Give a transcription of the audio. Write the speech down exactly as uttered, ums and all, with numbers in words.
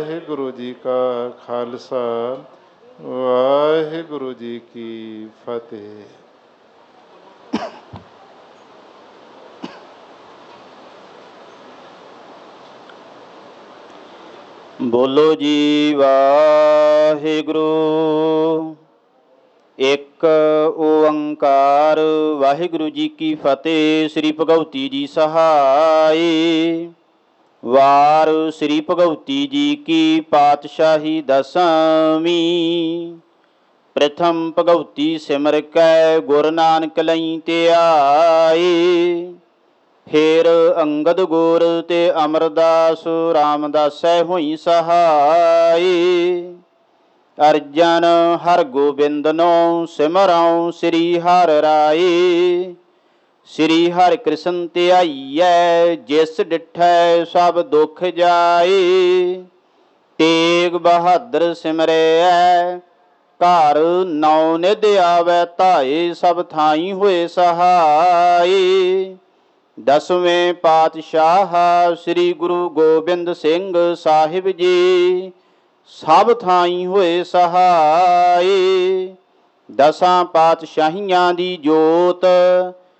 ਵਾਹਿਗੁਰੂ ਜੀ ਕਾ ਖਾਲਸਾ, ਵਾਹਿਗੁਰੂ ਜੀ ਕੀ ਫਤਿਹ। ਬੋਲੋ ਜੀ ਵਾਹਿਗੁਰੂ। ਇੱਕ ਓੰਕਾਰ ਵਾਹਿਗੁਰੂ ਜੀ ਕੀ ਫਤਿਹ। ਸ੍ਰੀ ਭਗਉਤੀ ਜੀ ਸਹਾਈ। ਵਾਰ ਸ੍ਰੀ ਭਗਉਤੀ ਜੀ ਕੀ ਪਾਤਸ਼ਾਹੀ ਦਸਵੀਂ। ਪ੍ਰਥਮ ਭਗਉਤੀ ਸਿਮਰ ਕੈ ਗੁਰ ਨਾਨਕ ਲਈ ਧਿਆਈ। ਫੇਰ ਅੰਗਦ ਗੁਰ ਤੇ ਅਮਰਦਾਸ ਰਾਮਦਾਸੈ ਹੋਈ ਸਹਾਈ। ਅਰਜਨ ਹਰ ਗੋਬਿੰਦਨੋ ਸਿਮਰਉ ਸ੍ਰੀ ਹਰਿ ਰਾਈ। ਸ੍ਰੀ ਹਰਿ ਕ੍ਰਿਸ਼ਨ ਧਿਆਈਐ ਜਿਸ ਡਿਠੈ ਸਭ ਦੁਖ ਜਾਈ। ਤੇਗ ਬਹਾਦਰ ਸਿਮਰੈ ਘਰ ਨੌ ਨਿਧ ਆਵੈ ਧਾਏ। ਸਭ ਥਾਈ ਹੋਏ ਸਹਾਈ। ਦਸਵੇਂ ਪਾਤਸ਼ਾਹ ਸ੍ਰੀ ਗੁਰੂ ਗੋਬਿੰਦ ਸਿੰਘ ਸਾਹਿਬ ਜੀ ਸਭ ਥਾਈ ਹੋਏ ਸਹਾਈ। ਦਸਾਂ ਪਾਤਸ਼ਾਹੀਆਂ ਦੀ ਜੋਤ